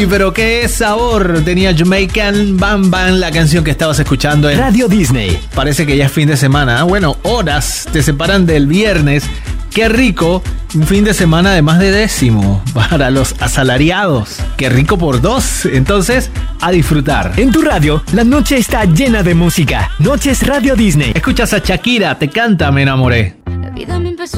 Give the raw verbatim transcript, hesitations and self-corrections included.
Uy, pero qué sabor tenía Jamaican Bam Bam, la canción que estabas escuchando en Radio Disney. Parece que ya es fin de semana. Bueno, horas te separan del viernes. Qué rico, un fin de semana de más de décimo para los asalariados. Qué rico por dos. Entonces, a disfrutar. En tu radio, la noche está llena de música. Noches Radio Disney. Escuchas a Shakira, te canta Me Enamoré.